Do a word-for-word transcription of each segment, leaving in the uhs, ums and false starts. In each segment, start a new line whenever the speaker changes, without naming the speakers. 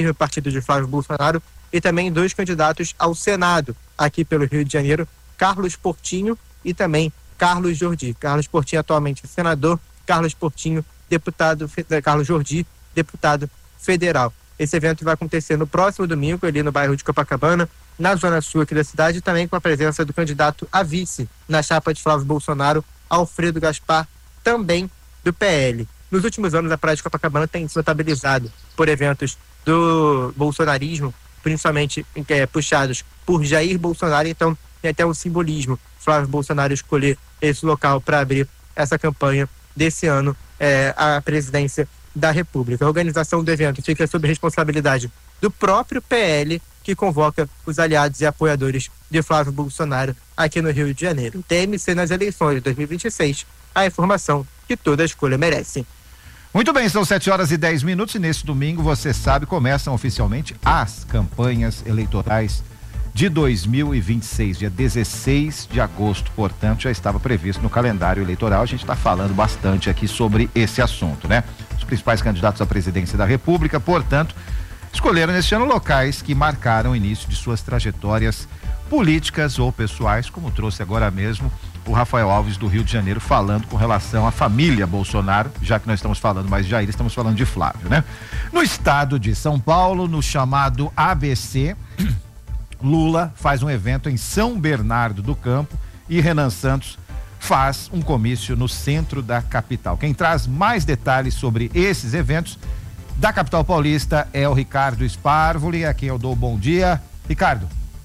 o partido de Flávio Bolsonaro, e também dois candidatos ao Senado aqui pelo Rio de Janeiro, Carlos Portinho e também Carlos Jordi. Carlos Portinho atualmente senador, Carlos Portinho deputado, Carlos Jordi deputado federal. Esse evento vai acontecer no próximo domingo, ali no bairro de Copacabana, na zona sul aqui da cidade, também com a presença do candidato a vice na chapa de Flávio Bolsonaro, Alfredo Gaspar, também do P L. Nos últimos anos, a Praia de Copacabana tem se notabilizado por eventos do bolsonarismo, principalmente é, puxados por Jair Bolsonaro, então tem até um simbolismo Flávio Bolsonaro escolher esse local para abrir essa campanha desse ano é, à presidência da República. A organização do evento fica sob responsabilidade do próprio P L, que convoca os aliados e apoiadores de Flávio Bolsonaro aqui no Rio de Janeiro. T M C nas eleições de dois mil e vinte e seis, a informação que toda escolha merece.
Muito bem, são sete horas e dez minutos e nesse domingo, você sabe, começam oficialmente as campanhas eleitorais de dois mil e vinte e seis, dia dezesseis de agosto, portanto, já estava previsto no calendário eleitoral. A gente está falando bastante aqui sobre esse assunto, né? Os principais candidatos à presidência da República, portanto, escolheram neste ano locais que marcaram o início de suas trajetórias políticas ou pessoais, como trouxe agora mesmo o Rafael Alves do Rio de Janeiro, falando com relação à família Bolsonaro, já que nós estamos falando mais de Jair, estamos falando de Flávio, né? No estado de São Paulo, no chamado A B C, Lula faz um evento em São Bernardo do Campo e Renan Santos faz um comício no centro da capital. Quem traz mais detalhes sobre esses eventos da capital paulista é o Ricardo Sparvoli, a quem eu dou bom dia. Ricardo.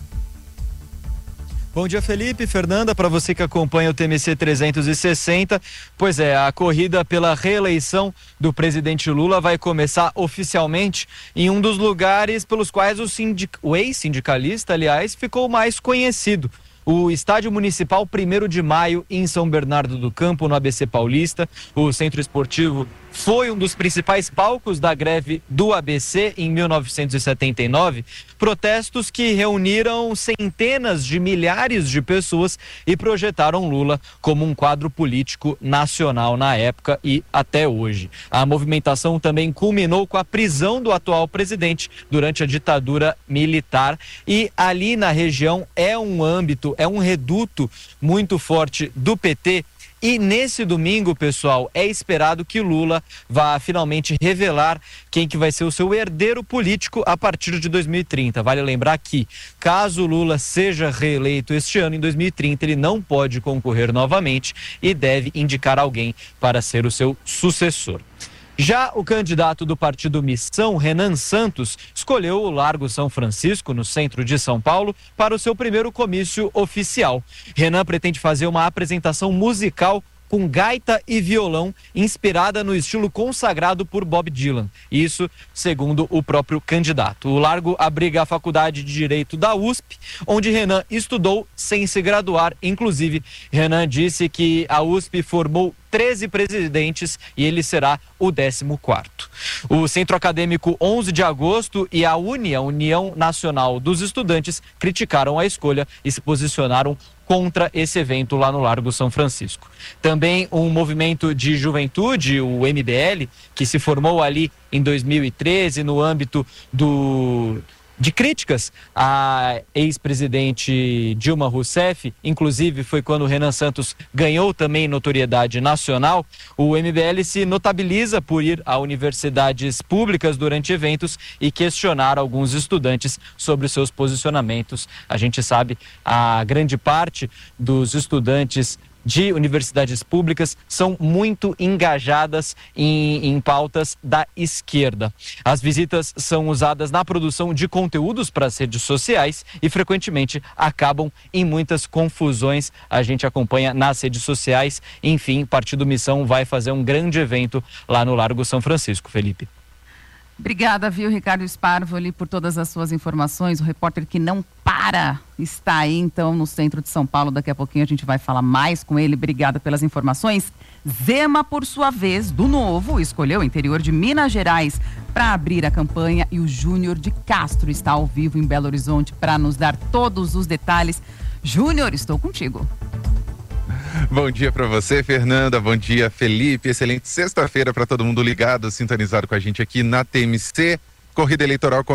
Bom dia, Felipe, Fernanda, para você que acompanha o T M C trezentos e sessenta. Pois é, a corrida pela reeleição do presidente Lula vai começar oficialmente em um dos lugares pelos quais o, sindic... o ex-sindicalista, aliás, ficou mais conhecido. O Estádio Municipal primeiro de Maio, em São Bernardo do Campo, no A B C Paulista. O centro esportivo foi um dos principais palcos da greve do A B C em mil novecentos e setenta e nove, protestos que reuniram centenas de milhares de pessoas e projetaram Lula como um quadro político nacional na época e até hoje. A movimentação também culminou com a prisão do atual presidente durante a ditadura militar e ali na região é um âmbito, é um reduto muito forte do P T. E nesse domingo, pessoal, é esperado que Lula vá finalmente revelar quem que vai ser o seu herdeiro político a partir de dois mil e trinta. Vale lembrar que, caso Lula seja reeleito este ano, em dois mil e trinta, ele não pode concorrer novamente e deve indicar alguém para ser o seu sucessor. Já o candidato do partido Missão, Renan Santos, escolheu o Largo São Francisco, no centro de São Paulo, para o seu primeiro comício oficial. Renan pretende fazer uma apresentação musical com gaita e violão, inspirada no estilo consagrado por Bob Dylan. Isso segundo o próprio candidato. O Largo abriga a Faculdade de Direito da U S P, onde Renan estudou sem se graduar. Inclusive, Renan disse que a U S P formou treze presidentes e ele será o décimo quarto. O Centro Acadêmico onze de agosto e a UNE, a União Nacional dos Estudantes, criticaram a escolha e se posicionaram contra esse evento lá no Largo São Francisco. Também um movimento de juventude, o M B L, que se formou ali em dois mil e treze no âmbito do... de críticas à ex-presidente Dilma Rousseff, inclusive foi quando o Renan Santos ganhou também notoriedade nacional. O M B L se notabiliza por ir a universidades públicas durante eventos e questionar alguns estudantes sobre os seus posicionamentos. A gente sabe, a grande parte dos estudantes de universidades públicas são muito engajadas em, em pautas da esquerda. As visitas são usadas na produção de conteúdos para as redes sociais e frequentemente acabam em muitas confusões. A gente acompanha nas redes sociais. Enfim, o Partido Missão vai fazer um grande evento lá no Largo São Francisco, Felipe.
Obrigada, viu, Ricardo Sparvoli, por todas as suas informações. O repórter que não para está aí, então, no centro de São Paulo. Daqui a pouquinho a gente vai falar mais com ele. Obrigada pelas informações. Zema, por sua vez, do Novo, escolheu o interior de Minas Gerais para abrir a campanha e o Júnior de Castro está ao vivo em Belo Horizonte para nos dar todos os detalhes. Júnior, estou contigo.
Bom dia para você, Fernanda. Bom dia, Felipe. Excelente sexta-feira para todo mundo ligado, sintonizado com a gente aqui na T M C. corrida eleitoral